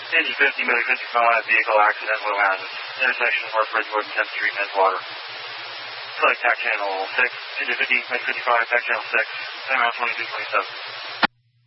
Indy 50, Mode 55, vehicle accident, low hazard. Intersection of North Bridgewood and 10th Street, Edgewater. Select TAC channel 6, Indy 50, Mode 55, TAC channel 6, time out 2227.